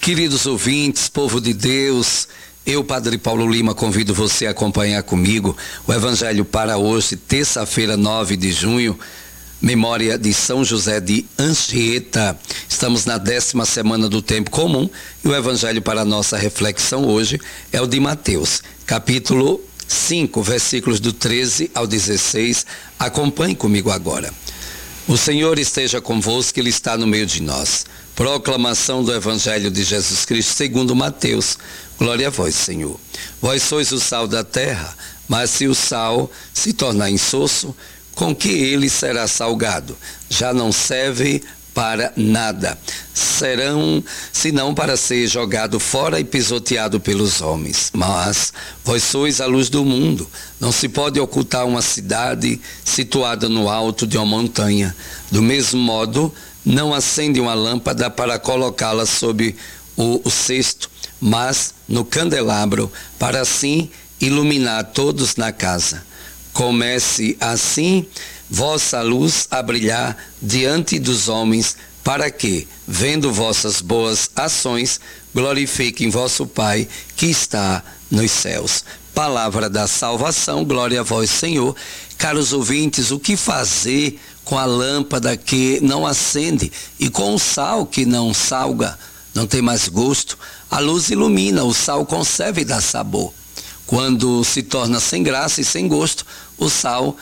Queridos ouvintes, povo de Deus, eu, Padre Paulo Lima, convido você a acompanhar comigo o Evangelho para hoje, terça-feira, 9 de junho, memória de São José de Anchieta. Estamos na 10ª semana do Tempo Comum e o Evangelho para a nossa reflexão hoje é o de Mateus, capítulo 5, versículos do 13 ao 16. Acompanhe comigo agora. O Senhor esteja convosco, Ele está no meio de nós. Proclamação do Evangelho de Jesus Cristo segundo Mateus. Glória a vós, Senhor. Vós sois o sal da terra, mas se o sal se tornar insosso, com que ele será salgado? Já não serve para nada. Serão, senão para ser jogado fora e pisoteado pelos homens. Mas vós sois a luz do mundo. Não se pode ocultar uma cidade situada no alto de uma montanha. Do mesmo modo, não acende uma lâmpada para colocá-la sob o cesto, mas no candelabro, para assim iluminar todos na casa. Comece assim vossa luz a brilhar diante dos homens, para que, vendo vossas boas ações, glorifiquem vosso Pai que está nos céus. Palavra da salvação, glória a vós, Senhor. Caros ouvintes, o que fazer com a lâmpada que não acende e com o sal que não salga, não tem mais gosto? A luz ilumina, o sal conserva e dá sabor. Quando se torna sem graça e sem gosto, o sal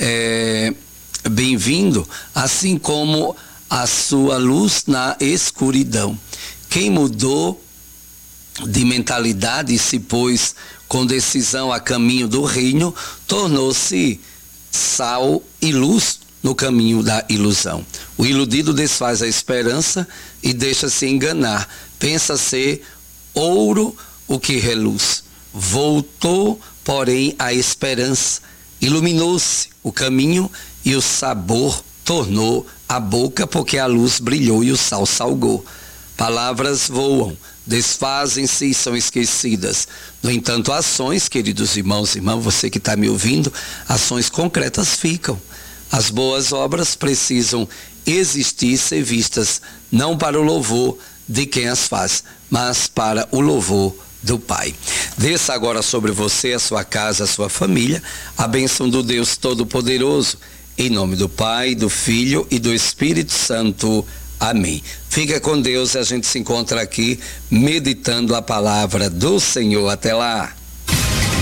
é bem-vindo, assim como a sua luz na escuridão. Quem mudou de mentalidade e se pôs com decisão a caminho do reino, tornou-se sal e luz no caminho da ilusão. O iludido desfaz a esperança e deixa-se enganar. Pensa ser ouro o que reluz. Voltou, porém, a esperança. Iluminou-se o caminho e o sabor tornou a boca, porque a luz brilhou e o sal salgou. Palavras voam, desfazem-se e são esquecidas. No entanto, ações, queridos irmãos e irmãs, você que está me ouvindo, ações concretas ficam. As boas obras precisam existir e ser vistas, não para o louvor de quem as faz, mas para o louvor do Pai. Desça agora sobre você, a sua casa, a sua família, a bênção do Deus Todo-Poderoso, em nome do Pai, do Filho e do Espírito Santo. Amém. Fica com Deus e a gente se encontra aqui meditando a palavra do Senhor. Até lá.